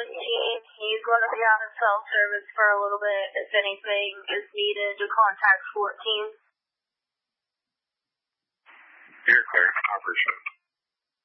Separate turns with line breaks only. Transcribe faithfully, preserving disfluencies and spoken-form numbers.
seventeen. He's going to be out of cell service for a little bit. If anything is needed, to contact fourteen.
You're clear. I appreciate it.